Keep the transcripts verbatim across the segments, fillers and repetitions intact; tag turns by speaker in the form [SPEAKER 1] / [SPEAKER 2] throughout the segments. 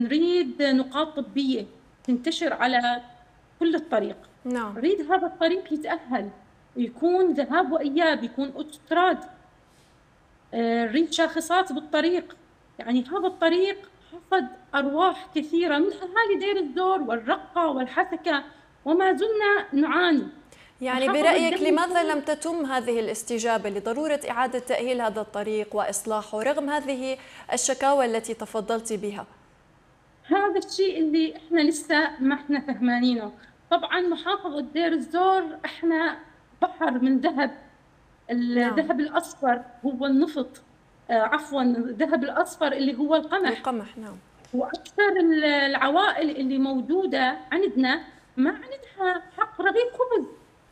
[SPEAKER 1] نريد نقاط طبية تنتشر على كل الطريق.
[SPEAKER 2] نعم.
[SPEAKER 1] نريد هذا الطريق يتأهل ويكون ذهاب وإياب، يكون أوتوستراد. آه، نريد شاخصات بالطريق. يعني هذا الطريق حفظ أرواح كثيرة من أهالي دير الزور والرقة والحسكة، وما زلنا نعاني.
[SPEAKER 2] يعني
[SPEAKER 1] محافظة دير
[SPEAKER 2] برأيك لماذا
[SPEAKER 1] الزور
[SPEAKER 2] لم تتم هذه الاستجابة لضرورة إعادة تأهيل هذا الطريق وإصلاحه رغم هذه الشكاوى التي تفضلت بها؟
[SPEAKER 1] هذا الشيء اللي احنا لسه ما احنا فهمانينه. طبعا محافظة دير الزور احنا بحر من ذهب.
[SPEAKER 2] نعم.
[SPEAKER 1] الذهب الأصفر هو النفط، آه عفوا الذهب الأصفر اللي هو القمح.
[SPEAKER 2] القمح. نعم.
[SPEAKER 1] وأكثر العوائل اللي موجودة عندنا ما عندها حق رغيف خبز.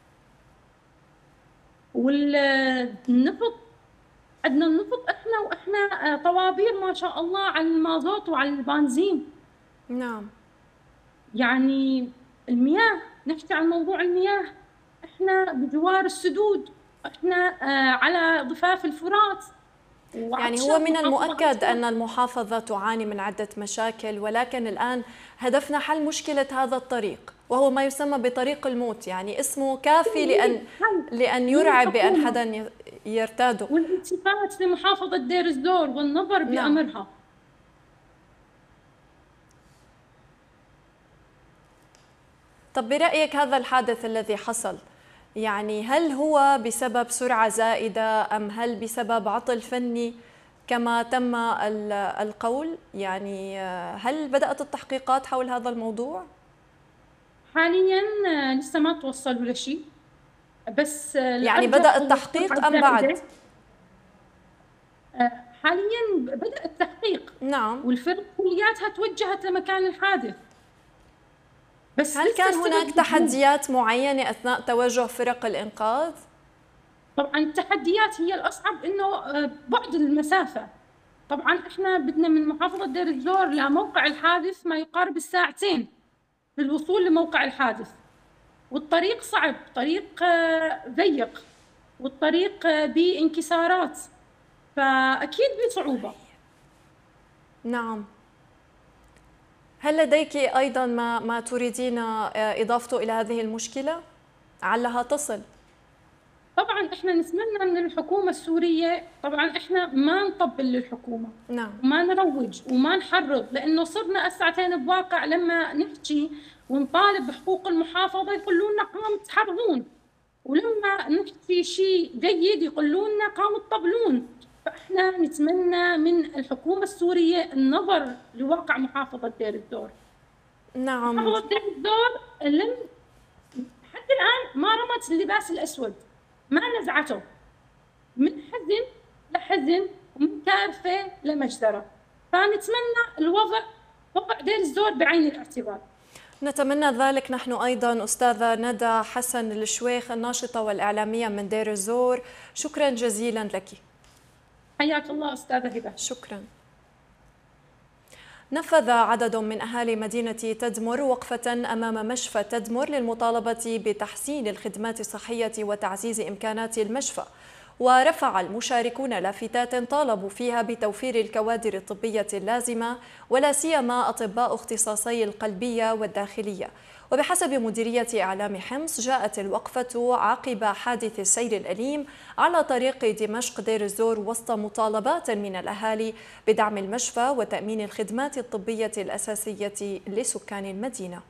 [SPEAKER 1] والنفط، عندنا النفط احنا واحنا طوابير ما شاء الله على المازوت وعلى البنزين.
[SPEAKER 2] نعم.
[SPEAKER 1] يعني المياه، نحكي عن موضوع المياه، احنا بجوار السدود، احنا آه على ضفاف الفرات.
[SPEAKER 2] يعني هو من المؤكد أن المحافظة تعاني من عدة مشاكل، ولكن الآن هدفنا حل مشكلة هذا الطريق وهو ما يسمى بطريق الموت، يعني اسمه كافي لأن لأن يرعب بأن حدا يرتاده.
[SPEAKER 1] والالتفات لمحافظة دير الزور والنظر بأمرها. نعم.
[SPEAKER 2] طب برأيك هذا الحادث الذي حصل، يعني هل هو بسبب سرعة زائدة أم هل بسبب عطل فني كما تم القول؟ يعني هل بدأت التحقيقات حول هذا الموضوع؟
[SPEAKER 1] حاليا لسه ما توصلوا لشيء، بس
[SPEAKER 2] يعني بدأ التحقيق أم بعد؟
[SPEAKER 1] حاليا بدأ التحقيق.
[SPEAKER 2] نعم.
[SPEAKER 1] والفرق كلياتها توجهت لمكان الحادث.
[SPEAKER 2] بس هل كان هناك تحديات معينة أثناء توجه فرق الإنقاذ؟
[SPEAKER 1] طبعا التحديات هي الأصعب إنه بعد المسافة. طبعا إحنا بدنا من محافظة دير الزور لموقع الحادث ما يقارب الساعتين في الوصول لموقع الحادث، والطريق صعب، طريق ضيق، والطريق بانكسارات، فأكيد بصعوبة.
[SPEAKER 2] نعم. هل لديك أيضا ما ما تريدين إضافته إلى هذه المشكلة؟ علها تصل.
[SPEAKER 1] طبعا احنا نتمنى من الحكومة السورية، طبعا احنا ما نطبل للحكومة.
[SPEAKER 2] نعم.
[SPEAKER 1] وما نروج وما نحرض، لانه صرنا ساعتين بواقع لما نحكي ونطالب بحقوق المحافظة يقولوا لنا قاموا تحرضون، ولما نحكي شيء جيد يقولوا لنا قاموا تطبلون. فاحنا نتمنى من الحكومة السورية النظر لواقع محافظة دير الزور.
[SPEAKER 2] نعم.
[SPEAKER 1] محافظة دير الزور لم حتى الآن ما رمت اللباس الأسود، ما نزعته. من حزن لحزن ومن كارثة لمجزرة. فنتمنى الوضع وضع دير الزور بعين الاعتبار.
[SPEAKER 2] نتمنى ذلك نحن أيضا. أستاذة ندى حسن الشويخ، الناشطة والإعلامية من دير الزور، شكرا جزيلا لك.
[SPEAKER 1] حياك الله أستاذة هبة.
[SPEAKER 2] شكرا. نفذ عدد من أهالي مدينة تدمر وقفة أمام مشفى تدمر للمطالبة بتحسين الخدمات الصحية وتعزيز إمكانات المشفى. ورفع المشاركون لافتات طالبوا فيها بتوفير الكوادر الطبية اللازمة، ولا سيما أطباء اختصاصي القلبية والداخلية. وبحسب مديرية إعلام حمص جاءت الوقفة عقب حادث السير الأليم على طريق دمشق دير الزور وسط مطالبات من الأهالي بدعم المشفى وتأمين الخدمات الطبية الأساسية لسكان المدينة.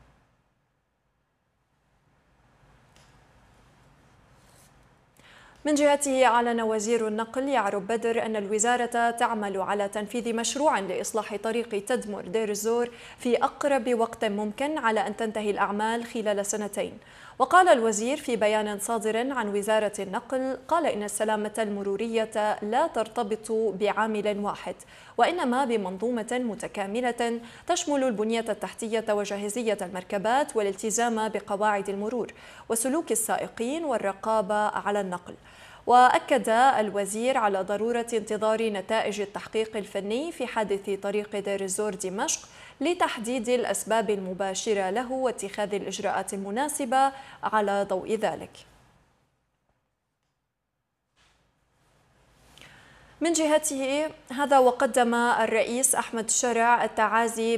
[SPEAKER 2] من جهته أعلن وزير النقل يعرب بدر أن الوزارة تعمل على تنفيذ مشروع لإصلاح طريق تدمر دير الزور في أقرب وقت ممكن على أن تنتهي الأعمال خلال سنتين. وقال الوزير في بيان صادر عن وزارة النقل، قال إن السلامة المرورية لا ترتبط بعامل واحد، وإنما بمنظومة متكاملة تشمل البنية التحتية وجاهزية المركبات والالتزام بقواعد المرور وسلوك السائقين والرقابة على النقل. وأكد الوزير على ضرورة انتظار نتائج التحقيق الفني في حادث طريق دير الزور دمشق لتحديد الأسباب المباشرة له واتخاذ الإجراءات المناسبة على ضوء ذلك. من جهته هذا وقدم الرئيس أحمد شرع التعازي